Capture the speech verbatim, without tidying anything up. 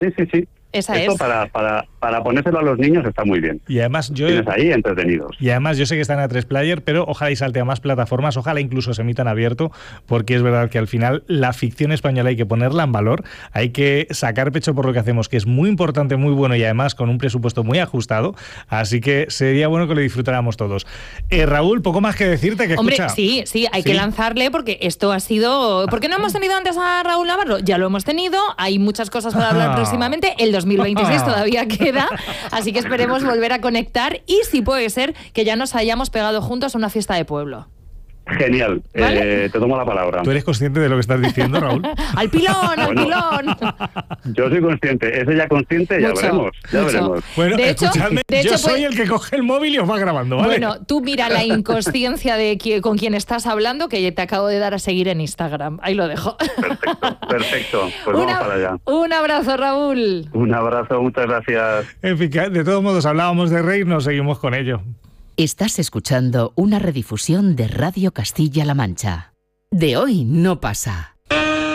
Sí, sí, sí. Esa Esto es. para, para, para ponérselo a los niños está muy bien. Y además yo Tienes ahí entretenidos. Y además yo sé que está en A tres Player, pero ojalá y salte a más plataformas, ojalá incluso se emitan abierto, porque es verdad que al final la ficción española hay que ponerla en valor, hay que sacar pecho por lo que hacemos, que es muy importante, muy bueno y además con un presupuesto muy ajustado, así que sería bueno que lo disfrutáramos todos. Eh, Raúl, poco más que decirte, que Hombre, escucha. sí, sí, hay ¿Sí? que lanzarle porque esto ha sido... ¿Por qué no hemos tenido antes a Raúl Navarro? Ya lo hemos tenido, hay muchas cosas para hablar próximamente, el dos mil veintiséis todavía queda, así que esperemos volver a conectar y si puede ser que ya nos hayamos pegado juntos a una fiesta de pueblo. Genial, ¿Vale? eh, te tomo la palabra. ¿Tú eres consciente de lo que estás diciendo, Raúl? ¡Al pilón, al Bueno. pilón! Yo soy consciente, ese ya consciente, ya Mucho, veremos, ya mucho. veremos. Bueno, De hecho- escuchadme, de hecho, yo soy pues- el que coge el móvil y os va grabando, ¿vale? Bueno, tú mira la inconsciencia de qui- con quien estás hablando que te acabo de dar a seguir en Instagram. Ahí lo dejo. Perfecto, perfecto. Pues Una- vamos para allá. Un abrazo, Raúl. Un abrazo, muchas gracias. En fin, que de todos modos hablábamos de reírnos, seguimos con ello. Estás escuchando una redifusión de Radio Castilla-La Mancha. De hoy no pasa.